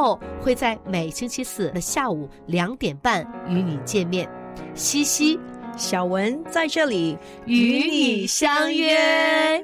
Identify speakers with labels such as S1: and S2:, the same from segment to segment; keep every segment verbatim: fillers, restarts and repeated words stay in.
S1: 后会在每星期四的下午两点半与你见面。西西、
S2: 小文在这里
S1: 与你相约。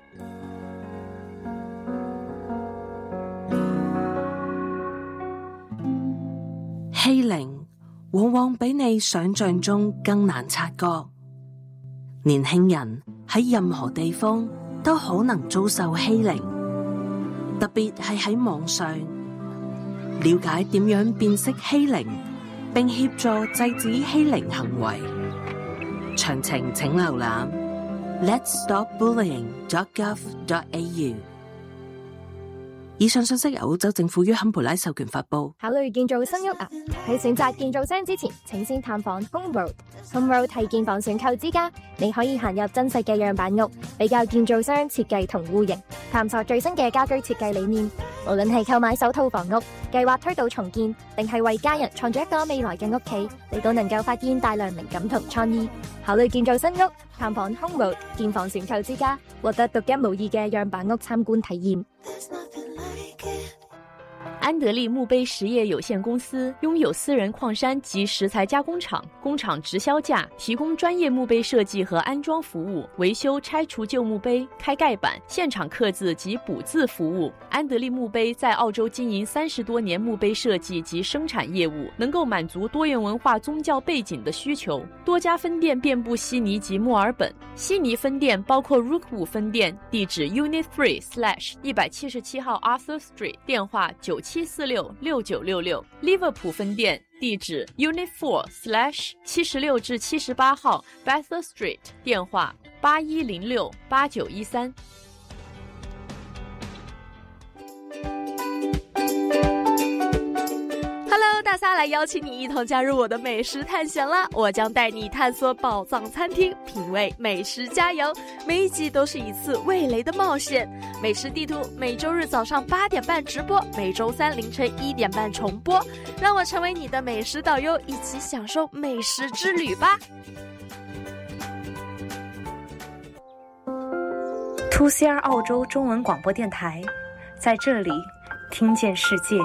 S3: 欺凌往往比你想象中更難察覺。年輕人喺任何地方都可能遭受欺凌，特別係喺網上。了解點樣辨識欺凌，並協助制止欺凌行為。詳情請瀏覽 lets stop bullying dot gov dot a u。以上信息由澳洲政府於坎培拉授權發布。
S4: 考慮建造新屋啊？喺選擇建造商之前，請先探訪 Home Road。Home Road 係建房選購之家，你可以行入真實嘅樣板屋，比較建造商設計同戶型，探索最新嘅家居設計理念。無論係購買首套房屋，計劃推倒重建，定係為家人創造一個未來嘅屋企，你都能夠發現大量靈感同創意。考慮建造新屋，探訪 Home Road 建房選購之家，獲得獨一無二嘅樣板屋參觀體驗。
S5: 安德利墓碑实业有限公司拥有私人矿山及石材加工厂，工厂直销价，提供专业墓碑设计和安装服务，维修、拆除旧墓碑、开盖板、现场刻字及补字服务。安德利墓碑在澳洲经营三十多年墓碑设计及生产业务，能够满足多元文化宗教背景的需求。多家分店遍布悉尼及墨尔本。悉尼分店包括 Rookwood 分店，地址 Unit three slash 一百七十七号 Arthur Street， 电话九七四六六九六六。利物浦分店地址 Unit four slash 七十六至七十八号 Bathurst Street， 电话八一零六八九一三。Hello， 大家来邀请你一同加入我的美食探险啦！我将带你探索宝藏餐厅，品味美食加油。每一集都是一次味蕾的冒险。美食地图每周日早上八点半直播，每周三凌晨一点半重播。让我成为你的美食导游，一起享受美食之旅吧。
S6: two C R 澳洲中文广播电台，在这里听见世界。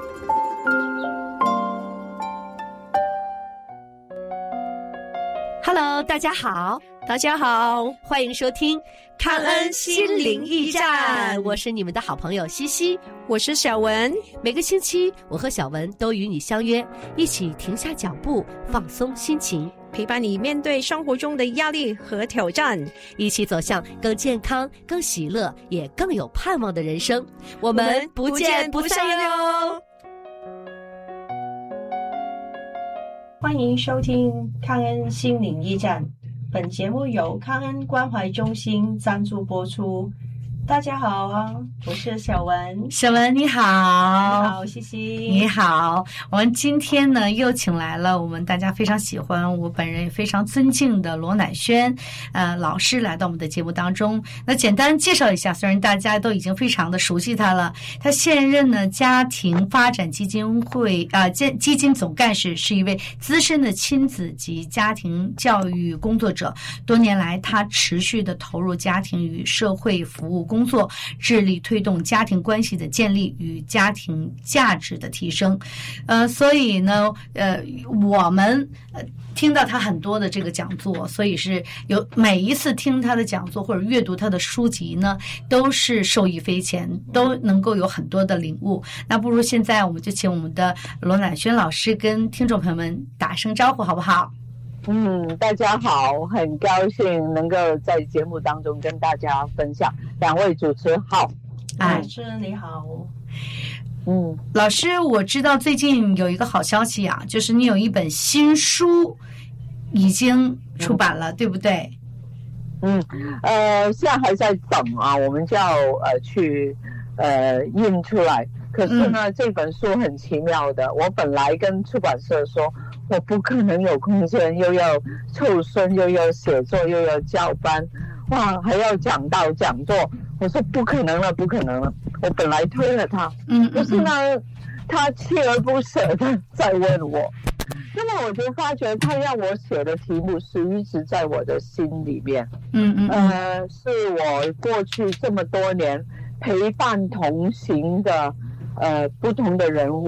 S1: Hello， 大家好，
S2: 大家好，
S1: 欢迎收听康恩心灵驿站，我是你们的好朋友西西，
S2: 我是小文。
S1: 每个星期，我和小文都与你相约，一起停下脚步，放松心情，
S2: 陪伴你面对生活中的压力和挑战，
S1: 一起走向更健康、更喜乐，也更有盼望的人生。我们不见不散哟！
S7: 欢迎收听康恩心灵驿站，本节目由康恩关怀中心赞助播出。大家好啊，我是小文。
S8: 小文你好。
S7: 你好，西西。
S8: 你好，我们今天呢又请来了我们大家非常喜欢，我本人也非常尊敬的罗乃轩呃老师来到我们的节目当中。那简单介绍一下，虽然大家都已经非常的熟悉他了，他现任呢家庭发展基金会啊、呃、基基金总干事，是一位资深的亲子及家庭教育工作者。多年来，他持续的投入家庭与社会服务工作，致力推动家庭关系的建立与家庭价值的提升。呃，所以呢，呃，我们呃听到他很多的这个讲座，所以是有每一次听他的讲座或者阅读他的书籍呢，都是受益匪浅，都能够有很多的领悟。那不如现在我们就请我们的罗乃轩老师跟听众朋友们打声招呼，好不好？
S9: 嗯，大家好，很高兴能够在节目当中跟大家分享。两位主持好。
S7: 老师你好。
S8: 嗯，老师，我知道最近有一个好消息啊，就是你有一本新书已经出版了，嗯、对不对？
S9: 嗯，呃，现在还在等啊，我们就要呃去呃印出来。可是呢、嗯，这本书很奇妙的，我本来跟出版社说，我不可能有空间，又要凑孙，又要写作，又要教班，哇，还要讲道讲座，我说不可能了，不可能了。我本来推了他，嗯，可是呢，他锲而不舍的在问我，那么我就发觉他要我写的题目是一直在我的心里面，嗯嗯，呃，是我过去这么多年陪伴同行的。呃，不同的人物，